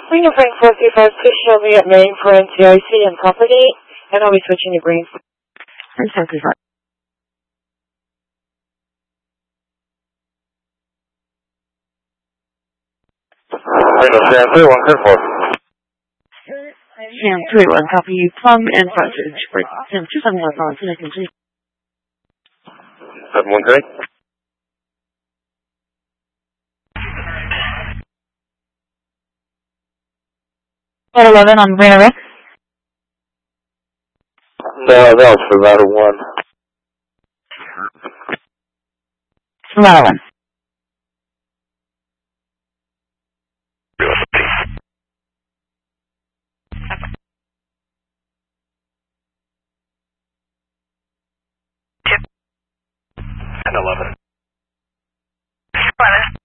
Green Frank 435, please show me at main for NCIC and property, and I'll be switching to green. Frank 435. Sam 31, clear for. Sam 31, copy you. Plum and frontage for Sam 271 on Connecting City. 713. 11 on Marina Rick. No, that was for ladder 1. Ladder 1. And 11.